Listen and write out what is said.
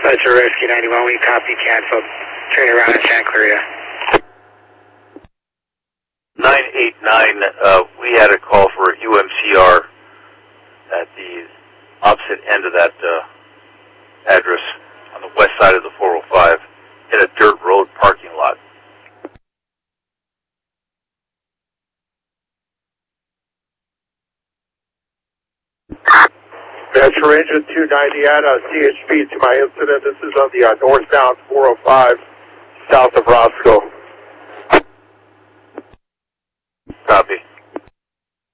Fletcher Rescue 91, we copy canceled. Turn around in Santa Clarita. 989, we had a call for UMCR at the opposite end of that address on the west side of the 405 in a dirt road parking lot. Metro Engine 290 at CHP to my incident. This is on the northbound 405 south of Roscoe. Copy.